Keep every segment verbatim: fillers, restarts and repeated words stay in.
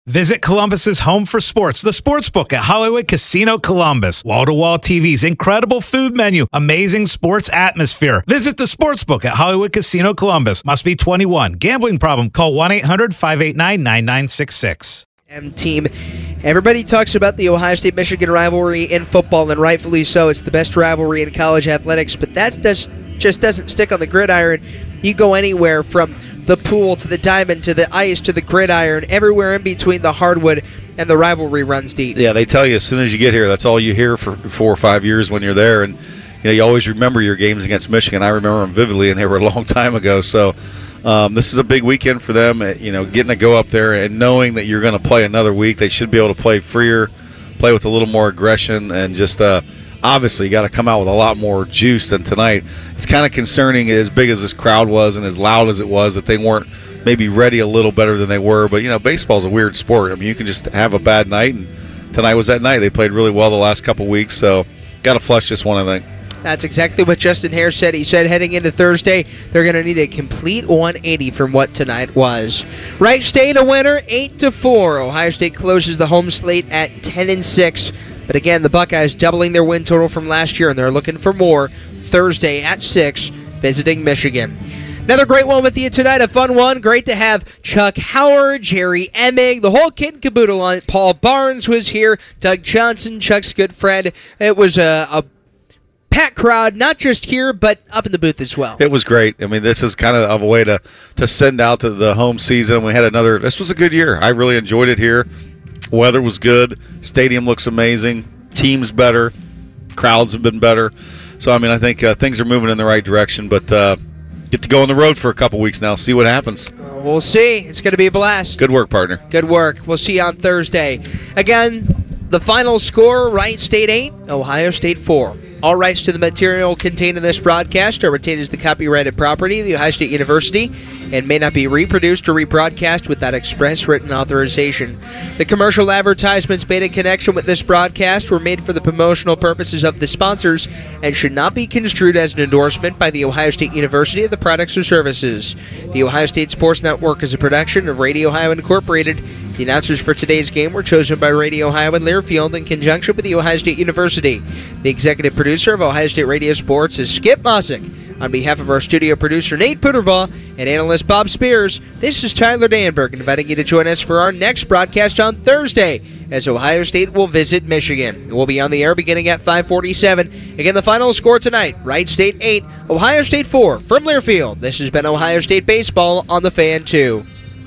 Visit Columbus's home for sports, the Sportsbook at Hollywood Casino Columbus. Wall-to-wall T Vs, incredible food menu, amazing sports atmosphere. Visit the Sportsbook at Hollywood Casino Columbus. Must be twenty-one. Gambling problem? Call one eight hundred five eight nine nine nine six six. M team. Everybody talks about the Ohio State-Michigan rivalry in football, and rightfully so. It's the best rivalry in college athletics, but that does, just doesn't stick on the gridiron. You go anywhere from the pool to the diamond to the ice to the gridiron, everywhere in between, the hardwood, and the rivalry runs deep. Yeah, they tell you as soon as you get here, that's all you hear for four or five years when you're there. And you know, you always remember your games against Michigan. I remember them vividly, and they were a long time ago. So um, this is a big weekend for them. You know, getting to go up there and knowing that you're going to play another week, they should be able to play freer, play with a little more aggression, and just uh, obviously you got to come out with a lot more juice than tonight. It's kind of concerning, as big as this crowd was and as loud as it was, that they weren't maybe ready a little better than they were. But, you know, baseball's a weird sport. I mean, you can just have a bad night, and tonight was that night. They played really well the last couple weeks, so got to flush this one, I think. That's exactly what Justin Hare said. He said heading into Thursday, they're going to need a complete one eighty from what tonight was. Wright State a winner, eight to four. Ohio State closes the home slate at ten and six. But again, the Buckeyes doubling their win total from last year, and they're looking for more Thursday at six, visiting Michigan. Another great one with you tonight, a fun one. Great to have Chuck Howard, Jerry Emig, the whole kit and caboodle on it. Paul Barnes was here, Doug Johnson, Chuck's good friend. It was a, a packed crowd, not just here, but up in the booth as well. It was great. I mean, this is kind of a way to, to send out to the home season. We had another, this was a good year. I really enjoyed it here. Weather was good. Stadium looks amazing. Team's better. Crowds have been better. So, I mean, I think uh, things are moving in the right direction, but uh, get to go on the road for a couple weeks now, see what happens. Uh, we'll see. It's going to be a blast. Good work, partner. Good work. We'll see you on Thursday. Again, the final score, Wright State eight, Ohio State four. All rights to the material contained in this broadcast are retained as the copyrighted property of the Ohio State University and may not be reproduced or rebroadcast without express written authorization. The commercial advertisements made in connection with this broadcast were made for the promotional purposes of the sponsors and should not be construed as an endorsement by the Ohio State University of the products or services. The Ohio State Sports Network is a production of Radio Ohio Incorporated. The announcers for today's game were chosen by Radio Ohio in Learfield in conjunction with the Ohio State University. The executive producer of Ohio State Radio Sports is Skip Mossick. On behalf of our studio producer, Nate Putterbaugh, and analyst Bob Spears, this is Tyler Danberg inviting you to join us for our next broadcast on Thursday as Ohio State will visit Michigan. We'll be on the air beginning at five forty-seven. Again, the final score tonight, Wright State eight, Ohio State four. From Learfield, this has been Ohio State Baseball on The Fan two.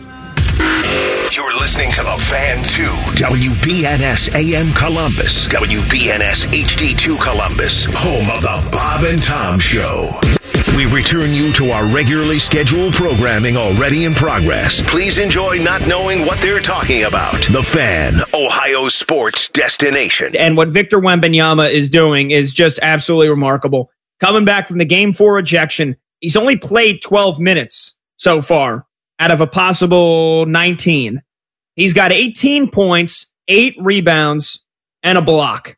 You're listening to The Fan two, W B N S A M Columbus, W B N S H D two Columbus, home of the Bob and Tom Show. We return you to our regularly scheduled programming already in progress. Please enjoy not knowing what they're talking about. The Fan, Ohio sports destination. And what Victor Wembanyama is doing is just absolutely remarkable. Coming back from the game four ejection, he's only played twelve minutes so far out of a possible nineteen. He's got eighteen points, eight rebounds, and a block.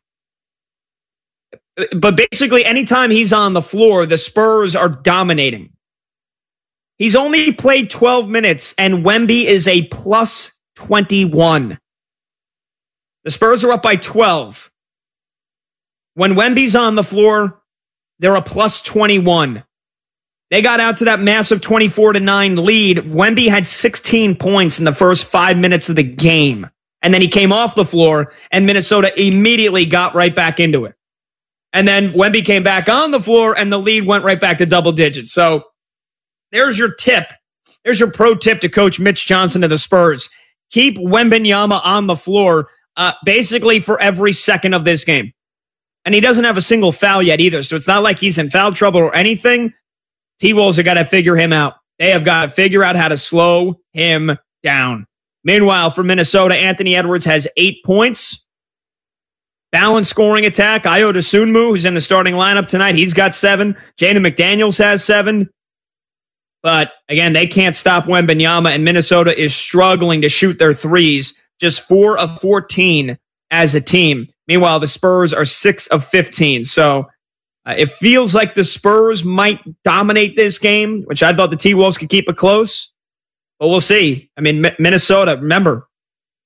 But basically, anytime he's on the floor, the Spurs are dominating. He's only played twelve minutes, and Wemby is a plus twenty-one. The Spurs are up by twelve. When Wemby's on the floor, they're a plus twenty-one. They got out to that massive twenty-four to nine lead. Wemby had sixteen points in the first five minutes of the game. And then he came off the floor, and Minnesota immediately got right back into it. And then Wemby came back on the floor, and the lead went right back to double digits. So there's your tip. There's your pro tip to Coach Mitch Johnson of the Spurs. Keep Wembanyama on the floor uh, basically for every second of this game. And he doesn't have a single foul yet either, so it's not like he's in foul trouble or anything. T-Wolves have got to figure him out. They have got to figure out how to slow him down. Meanwhile, for Minnesota, Anthony Edwards has eight points. Balanced scoring attack. Ayo Dosunmu, who's in the starting lineup tonight, he's got seven. Jaden McDaniels has seven. But, again, they can't stop Wembanyama, and Minnesota is struggling to shoot their threes. Just four of fourteen as a team. Meanwhile, the Spurs are six of fifteen. So, Uh, it feels like the Spurs might dominate this game, which I thought the T-Wolves could keep it close. But we'll see. I mean, M- Minnesota, remember,